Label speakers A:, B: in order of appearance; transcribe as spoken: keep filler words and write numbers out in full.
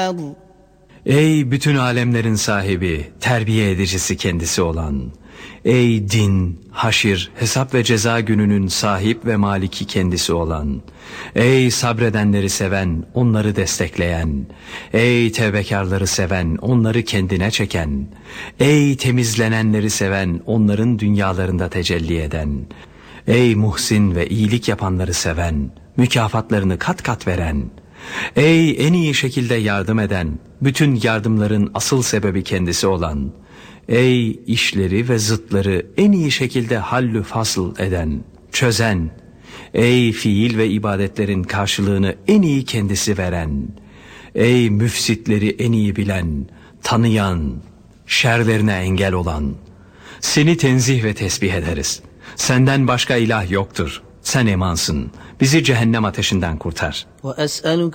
A: البعض.
B: Ey bütün alemlerin sahibi, terbiye edicisi kendisi olan, ey din, haşir, hesap ve ceza gününün sahip ve maliki kendisi olan, ey sabredenleri seven, onları destekleyen, ey tevbekarları seven, onları kendine çeken, ey temizlenenleri seven, onların dünyalarında tecelli eden, ey muhsin ve iyilik yapanları seven, mükafatlarını kat kat veren, ey en iyi şekilde yardım eden, bütün yardımların asıl sebebi kendisi olan, ey işleri ve zıtları en iyi şekilde hallü fasıl eden, çözen, ey fiil ve ibadetlerin karşılığını en iyi kendisi veren, ey müfsitleri en iyi bilen, tanıyan, şerlerine engel olan, seni tenzih ve tesbih ederiz. Senden başka ilah yoktur. Sen emansın. Bizi cehennem ateşinden kurtar.
A: وأسألك